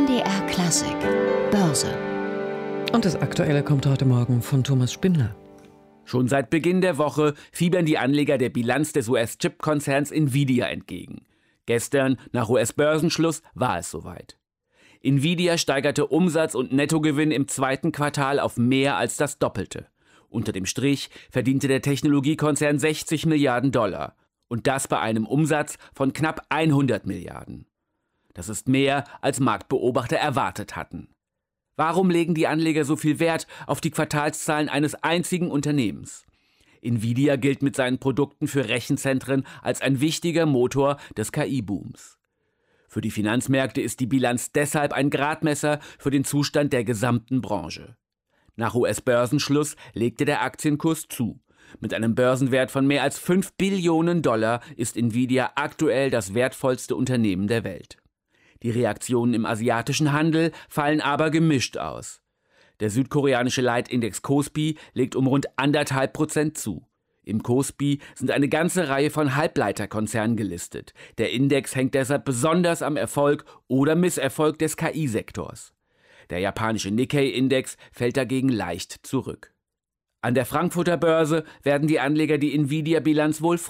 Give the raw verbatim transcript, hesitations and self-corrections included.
N D R Klassik Börse. Und das Aktuelle kommt heute Morgen von Thomas Spindler. Schon seit Beginn der Woche fiebern die Anleger der Bilanz des U S-Chip-Konzerns Nvidia entgegen. Gestern, nach U S-Börsenschluss, war es soweit. Nvidia steigerte Umsatz und Nettogewinn im zweiten Quartal auf mehr als das Doppelte. Unter dem Strich verdiente der Technologiekonzern sechzig Milliarden Dollar. Und das bei einem Umsatz von knapp hundert Milliarden. Das ist mehr, als Marktbeobachter erwartet hatten. Warum legen die Anleger so viel Wert auf die Quartalszahlen eines einzigen Unternehmens? Nvidia gilt mit seinen Produkten für Rechenzentren als ein wichtiger Motor des K I-Booms. Für die Finanzmärkte ist die Bilanz deshalb ein Gradmesser für den Zustand der gesamten Branche. Nach U S-Börsenschluss legte der Aktienkurs zu. Mit einem Börsenwert von mehr als fünf Billionen Dollar ist Nvidia aktuell das wertvollste Unternehmen der Welt. Die Reaktionen im asiatischen Handel fallen aber gemischt aus. Der südkoreanische Leitindex Kospi legt um rund anderthalb Prozent zu. Im Kospi sind eine ganze Reihe von Halbleiterkonzernen gelistet. Der Index hängt deshalb besonders am Erfolg oder Misserfolg des K I-Sektors. Der japanische Nikkei-Index fällt dagegen leicht zurück. An der Frankfurter Börse werden die Anleger die Nvidia-Bilanz wohl